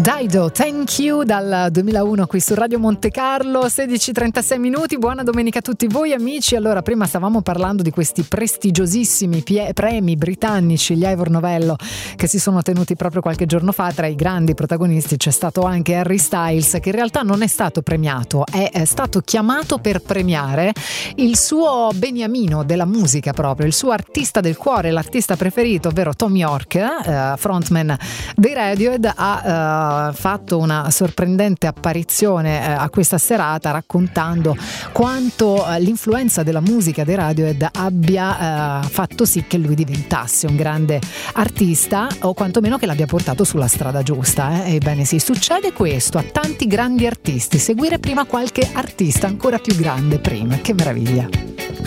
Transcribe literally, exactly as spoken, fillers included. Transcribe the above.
Dido, Thank You dal duemilauno qui su Radio Monte Carlo, sedici e trentasei minuti. Buona domenica a tutti voi amici. Allora, prima stavamo parlando di questi prestigiosissimi pie- premi britannici, gli Ivor Novello, che si sono tenuti proprio qualche giorno fa. Tra i grandi protagonisti c'è stato anche Harry Styles, che in realtà non è stato premiato, è, è stato chiamato per premiare il suo beniamino della musica, proprio il suo artista del cuore, l'artista preferito, ovvero Thom Yorke, eh, frontman dei Radiohead. Ha eh, fatto una sorprendente apparizione eh, a questa serata, raccontando quanto eh, l'influenza della musica dei Radiohead abbia eh, fatto sì che lui diventasse un grande artista, o quantomeno che l'abbia portato sulla strada giusta. eh. Ebbene sì, succede questo a tanti grandi artisti, seguire prima qualche artista ancora più grande prima. Che meraviglia.